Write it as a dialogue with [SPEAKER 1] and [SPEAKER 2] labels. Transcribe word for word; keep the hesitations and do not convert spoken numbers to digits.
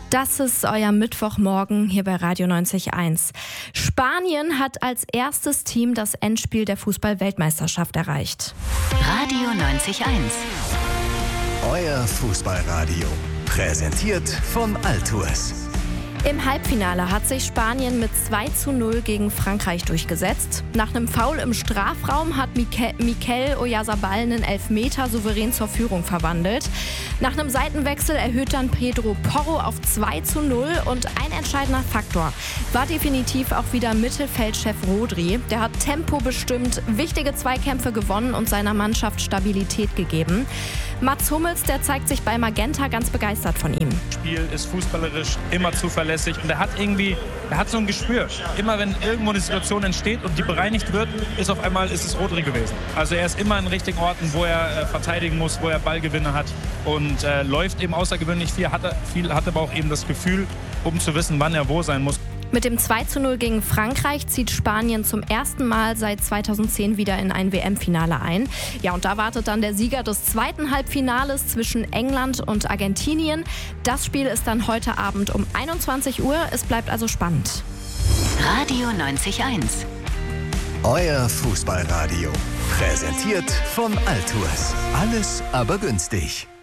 [SPEAKER 1] Das ist euer Mittwochmorgen hier bei Radio neunzig Komma eins. Spanien hat als erstes Team das Endspiel der Fußball-Weltmeisterschaft erreicht.
[SPEAKER 2] Radio neunzig Komma eins.
[SPEAKER 3] Euer Fußballradio. Präsentiert von Altours.
[SPEAKER 1] Im Halbfinale hat sich Spanien mit zwei zu null gegen Frankreich durchgesetzt. Nach einem Foul im Strafraum hat Mikel, Mikel Oyarzabal einen Elfmeter souverän zur Führung verwandelt. Nach einem Seitenwechsel erhöht dann Pedro Porro auf zwei zu null und ein entscheidender Faktor war definitiv auch wieder Mittelfeldchef Rodri. Der hat Tempo bestimmt, wichtige Zweikämpfe gewonnen und seiner Mannschaft Stabilität gegeben. Mats Hummels, der zeigt sich bei Magenta ganz begeistert von ihm.
[SPEAKER 4] Das Spiel ist fußballerisch immer zuverlässig und er hat irgendwie, er hat so ein Gespür. Immer wenn irgendwo eine Situation entsteht und die bereinigt wird, ist auf einmal ist es Rodri gewesen. Also er ist immer an richtigen Orten, wo er äh, verteidigen muss, wo er Ballgewinne hat und äh, läuft eben außergewöhnlich viel, hat, er, viel, hat aber auch eben das Gefühl, um zu wissen, wann er wo sein muss.
[SPEAKER 1] Mit dem zwei zu null gegen Frankreich zieht Spanien zum ersten Mal seit zweitausendzehn wieder in ein W M-Finale ein. Ja, und da wartet dann der Sieger des zweiten Halbfinales zwischen England und Argentinien. Das Spiel ist dann heute Abend um einundzwanzig Uhr. Es bleibt also spannend.
[SPEAKER 2] Radio neunzig Komma eins.
[SPEAKER 3] Euer Fußballradio. Präsentiert von Altours. Alles aber günstig.